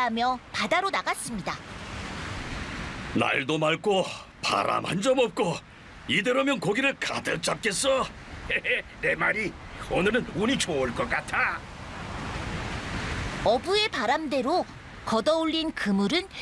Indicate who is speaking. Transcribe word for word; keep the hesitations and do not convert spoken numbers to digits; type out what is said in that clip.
Speaker 1: 하며 바다로 나갔습니다.
Speaker 2: 날도 맑고 바람 한 점 없고 이대로면 고기를 가득 잡겠어.
Speaker 3: 내 말이 오늘은 운이 좋을 것 같아.
Speaker 1: 어부의 바람대로 걷어올린 그물은